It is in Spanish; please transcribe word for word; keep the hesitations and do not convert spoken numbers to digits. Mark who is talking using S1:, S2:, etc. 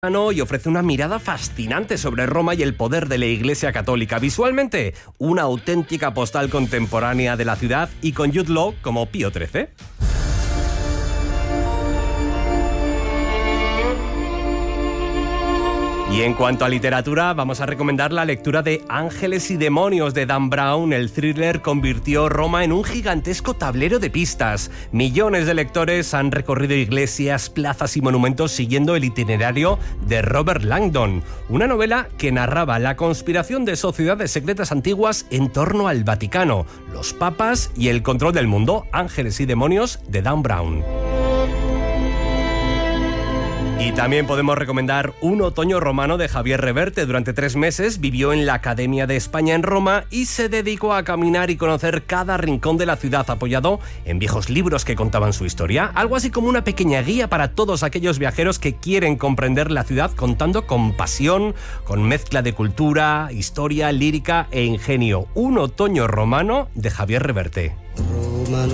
S1: Y ofrece una mirada fascinante sobre Roma y el poder de la Iglesia Católica. Visualmente, una auténtica postal contemporánea de la ciudad y con Jude Law como Pío trece. Y en cuanto a literatura, vamos a recomendar la lectura de Ángeles y Demonios de Dan Brown. El thriller convirtió Roma en un gigantesco tablero de pistas. Millones de lectores han recorrido iglesias, plazas y monumentos siguiendo el itinerario de Robert Langdon, una novela que narraba la conspiración de sociedades secretas antiguas en torno al Vaticano, los papas y el control del mundo. Ángeles y Demonios de Dan Brown. Y también podemos recomendar Un otoño romano de Javier Reverte. Durante tres meses vivió en la Academia de España en Roma y se dedicó a caminar y conocer cada rincón de la ciudad, apoyado en viejos libros que contaban su historia. Algo así como una pequeña guía para todos aquellos viajeros que quieren comprender la ciudad contando con pasión, con mezcla de cultura, historia, lírica e ingenio. Un otoño romano de Javier Reverte.